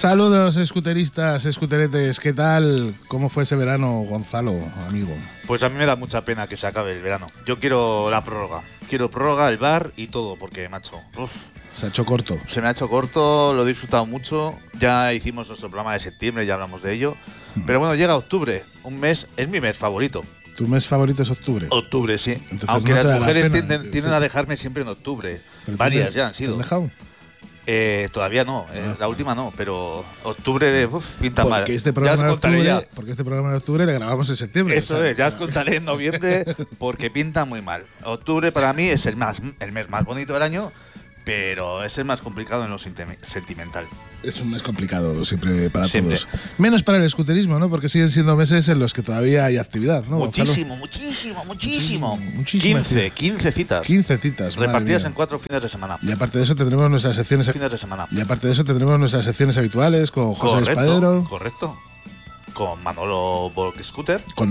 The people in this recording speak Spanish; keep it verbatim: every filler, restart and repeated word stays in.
Saludos, escuteristas, escuteretes. ¿Qué tal? ¿Cómo fue ese verano, Gonzalo, amigo? Pues a mí me da mucha pena que se acabe el verano. Yo quiero la prórroga. Quiero prórroga, el bar y todo, porque, macho, uf, Se ha hecho corto. se me ha hecho corto, lo he disfrutado mucho. Ya hicimos nuestro programa de septiembre, ya hablamos de ello. Mm. Pero bueno, llega octubre, un mes, es mi mes favorito. ¿Tu mes favorito es octubre? Octubre, sí. Entonces Aunque no te da las la mujeres pena, tienden, sí. tienden a dejarme siempre en octubre. ¿Pero Varias te- ya han ¿Te sido. han dejado? Eh, todavía no, eh, Ah. la última no, pero octubre uf, pinta mal. Porque este Ya programa os de contaré octubre, ya. porque este programa de octubre le grabamos en septiembre. Eso o sea, es, ya o os sea, contaré en noviembre porque pinta muy mal. Octubre para mí es el más el mes más bonito del año, pero es el más complicado en lo senti- sentimental. Es un mes complicado siempre para Siempre. todos. Menos para el escuterismo, ¿no? Porque siguen siendo meses en los que todavía hay actividad, ¿no, Gonzalo? muchísimo, muchísimo, muchísimo, Muchísimo, muchísima quince, actividad. quince citas quince citas. madre repartidas mía. en cuatro fines de semana. Y aparte de eso tendremos nuestras secciones. Fines de semana. Y aparte de eso tendremos nuestras secciones habituales con José Correcto, Espadero, correcto. Con Manolo Volk Scooter. con